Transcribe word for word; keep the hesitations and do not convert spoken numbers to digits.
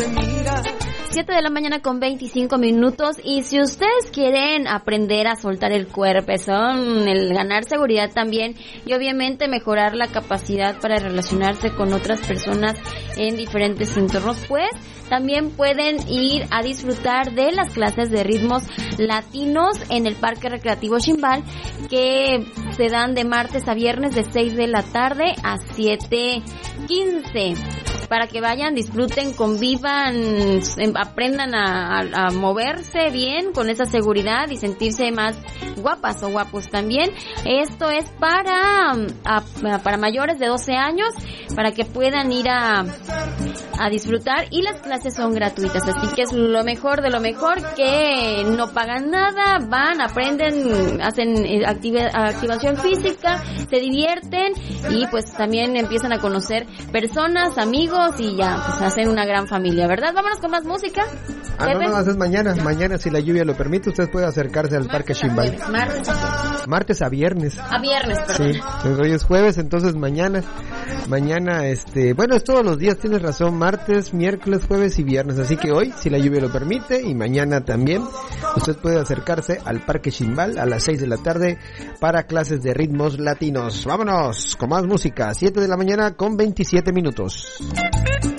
siete de la mañana con veinticinco minutos, y si ustedes quieren aprender a soltar el cuerpezón, el ganar seguridad también y obviamente mejorar la capacidad para relacionarse con otras personas en diferentes entornos, pues también pueden ir a disfrutar de las clases de ritmos latinos en el Parque Recreativo Ximbal, que se dan de martes a viernes de seis de la tarde a siete quince. Para que vayan, disfruten, convivan, aprendan a, a, a moverse bien con esa seguridad y sentirse más guapas o guapos también. Esto es para a, para mayores de doce años, para que puedan ir a, a disfrutar, y las clases son gratuitas, así que es lo mejor de lo mejor, que no pagan nada, van, aprenden, hacen activa, activación física, se divierten y pues también empiezan a conocer personas, amigos, y ya, pues hacen una gran familia, ¿verdad? Vámonos con más música. Ah, Pepe. no, no, es mañana. Mañana, si la lluvia lo permite, usted puede acercarse al Parque Ximbal. Martes a Martes a viernes. A viernes, perdón. Sí, hoy es jueves, entonces mañana. Mañana, este, bueno, es todos los días, tienes razón, martes, miércoles, jueves y viernes. Así que hoy, si la lluvia lo permite, y mañana también, usted puede acercarse al Parque Ximbal a las seis de la tarde para clases de ritmos latinos. Vámonos con más música. siete de la mañana con veintisiete minutos.